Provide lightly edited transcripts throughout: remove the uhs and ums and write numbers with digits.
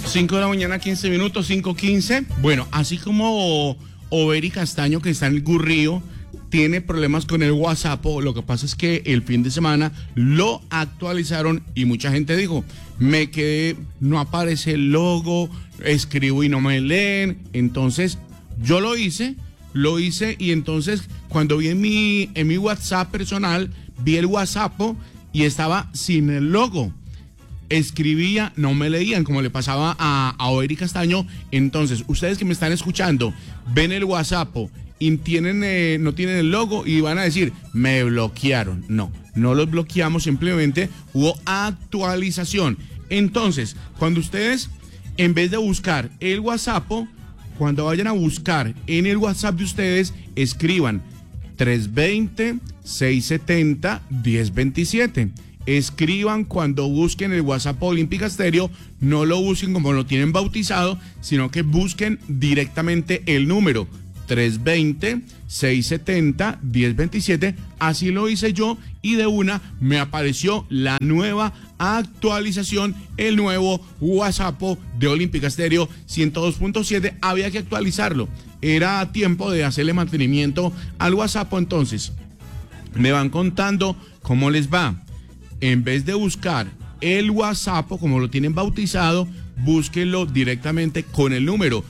5 de la mañana, 15 minutos, 5:15. Bueno, así como Overi Castaño, que está en el Gurrío, tiene problemas con el WhatsApp, lo que pasa es que el fin de semana lo actualizaron y mucha gente dijo, me quedé, no aparece el logo, escribo y no me leen. Entonces yo lo hice y entonces cuando vi en mi WhatsApp personal, vi el WhatsApp y estaba sin el logo. Escribía, no me leían, como le pasaba a Overi Castaño. Entonces, ustedes que me están escuchando, ven el WhatsApp y no tienen el logo y van a decir, me bloquearon. No los bloqueamos, simplemente hubo actualización. Entonces, cuando ustedes, en vez de buscar el WhatsApp, cuando vayan a buscar en el WhatsApp de ustedes, escriban 320-670-1027. Escriban cuando busquen el WhatsApp Olímpica Estéreo, no lo busquen como lo tienen bautizado, sino que busquen directamente el número 320-670-1027. Así lo hice yo y de una me apareció la nueva actualización, el nuevo WhatsApp de Olímpica Estéreo 102.7. Había que actualizarlo, era tiempo de hacerle mantenimiento al WhatsApp. Entonces me van contando cómo les va. En vez de buscar el WhatsApp como lo tienen bautizado, búsquenlo directamente con el número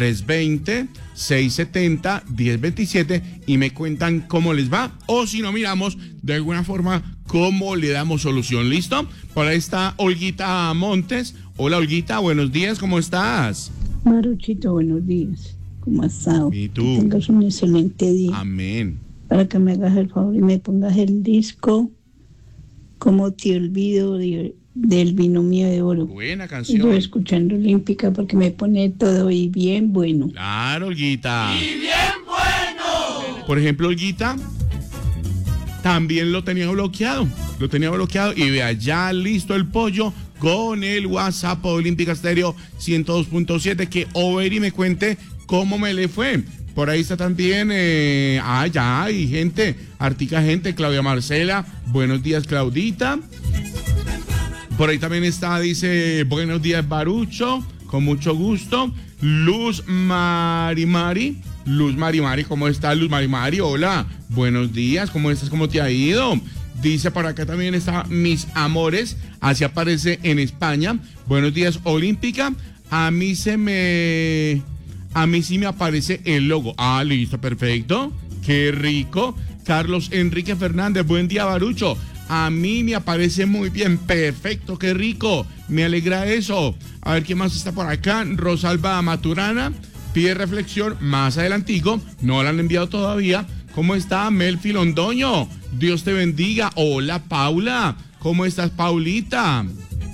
320-670-1027 y me cuentan cómo les va, o si no, miramos de alguna forma cómo le damos solución. ¿Listo? Por ahí está Olguita Montes. Hola Olguita, buenos días, ¿cómo estás? Maruchito, buenos días, ¿cómo has estado? ¿Y tú? Que tengas un excelente día. Amén. Para que me hagas el favor y me pongas el disco Como te olvido del binomio de oro. Buena canción. Yo escuchando Olímpica porque me pone todo y bien bueno. Claro, Olguita. ¡Y bien bueno! Por ejemplo, Olguita también lo tenía bloqueado y vea, ya listo el pollo con el WhatsApp Olímpica Estéreo 102.7, que Overi me cuente cómo me le fue. Por ahí está también, ya hay gente, artica gente, Claudia Marcela, buenos días Claudita. Por ahí también está, dice, buenos días Barucho, con mucho gusto. Luz Marimari, ¿cómo está Luz Marimari? Hola, buenos días, ¿cómo estás? ¿Cómo te ha ido? Dice por acá también está Mis Amores, así aparece en España. Buenos días Olímpica, a mí sí me aparece el logo. Ah, listo, perfecto. Qué rico. Carlos Enrique Fernández, buen día, Barucho. A mí me aparece muy bien, perfecto, qué rico. Me alegra eso. A ver, ¿quién más está por acá? Rosalba Maturana, pide reflexión más adelantico. No la han enviado todavía. ¿Cómo está Melfi Londoño? Dios te bendiga. Hola, Paula. ¿Cómo estás, Paulita?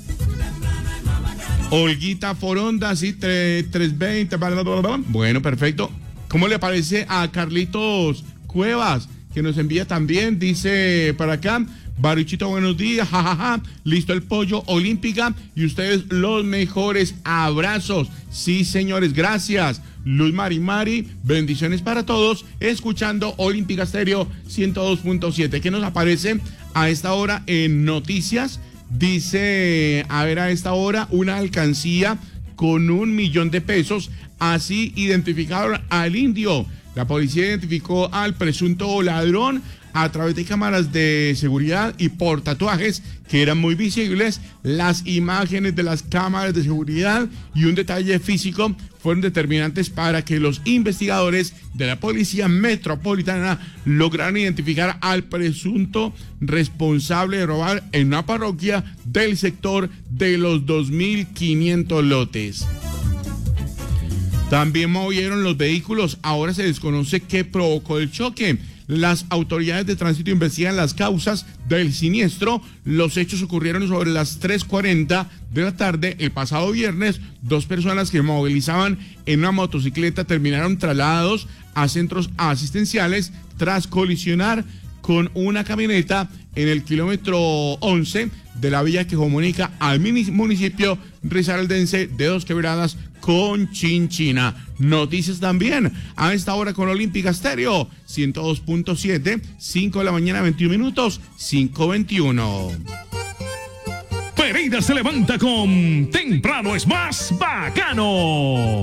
Olguita Foronda, sí, 320. Bueno, perfecto. ¿Cómo le parece a Carlitos Cuevas, que nos envía también? Dice para acá, Baruchito, buenos días, jajaja, listo el pollo Olímpica y ustedes los mejores abrazos. Sí, señores, gracias. Luz Marimari, bendiciones para todos, escuchando Olímpica Estéreo 102.7. ¿Qué nos aparece a esta hora en noticias? Dice, a ver, a esta hora, una alcancía con 1 millón de pesos. Así identificaron al indio. La policía identificó al presunto ladrón a través de cámaras de seguridad y por tatuajes que eran muy visibles. Las imágenes de las cámaras de seguridad y un detalle físico fueron determinantes para que los investigadores de la Policía Metropolitana lograran identificar al presunto responsable de robar en una parroquia del sector de los 2.500 lotes. También movieron los vehículos. Ahora se desconoce qué provocó el choque. Las autoridades de tránsito investigan las causas del siniestro. Los hechos ocurrieron sobre las 3:40 de la tarde el pasado viernes. 2 personas que movilizaban en una motocicleta terminaron trasladados a centros asistenciales tras colisionar con una camioneta en el kilómetro 11 de la vía que comunica al municipio risaraldense de Dos Quebradas con Chinchina. Noticias también a esta hora con Olímpica Estéreo 102.7, 5 de la mañana, 21 minutos, 5:21. Pereira se levanta con Temprano es más bacano.